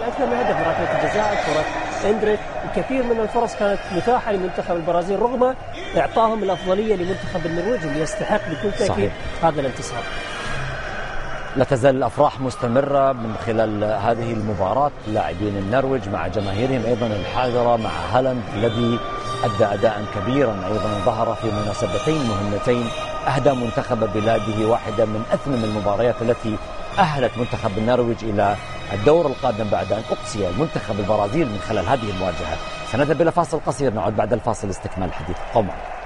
أكثر من هدف، ركلة الجزاء، كرة إندريك، الكثير من الفرص كانت متاحة لمنتخب البرازيل رغم إعطائهم الأفضلية لمنتخب النرويج اللي يستحق بكل تأكيد هذا الانتصار. لا تزال الأفراح مستمرة من خلال هذه المباراة، لاعبين النرويج مع جماهيرهم أيضا الحاضرة، مع هالاند الذي أدى أداء كبيرا، أيضا ظهر في مناسبتين مهمتين، أهدى منتخب بلاده واحدة من أثمن المباريات التي أهلت منتخب النرويج إلى الدور القادم بعد أن أقصي منتخب البرازيل من خلال هذه المواجهة. سنذهب إلى فاصل قصير، نعود بعد الفاصل لاستكمال الحديث. قوم معنا.